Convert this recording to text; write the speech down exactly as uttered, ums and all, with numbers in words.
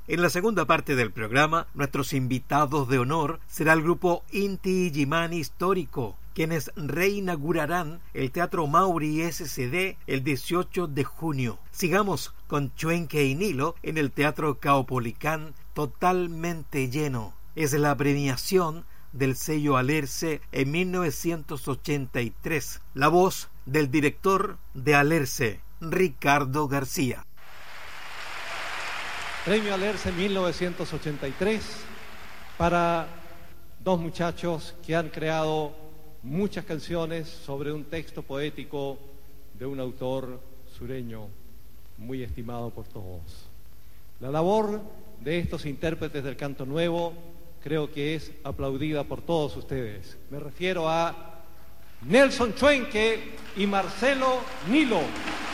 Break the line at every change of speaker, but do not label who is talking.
En la segunda parte del programa, nuestros invitados de honor será el grupo Inti Illimani Histórico, quienes reinaugurarán el Teatro Mauri S C D el dieciocho de junio. Sigamos con Chuenque y Nilo en el Teatro Caupolicán, totalmente lleno. Es la premiación del sello Alerce en mil novecientos ochenta y tres. La voz del director de Alerce, Ricardo García.
Premio Alerce mil novecientos ochenta y tres para dos muchachos que han creado muchas canciones sobre un texto poético de un autor sureño muy estimado por todos. La labor de estos intérpretes del canto nuevo creo que es aplaudida por todos ustedes. Me refiero a Nelson Chuenque y Marcelo Nilo.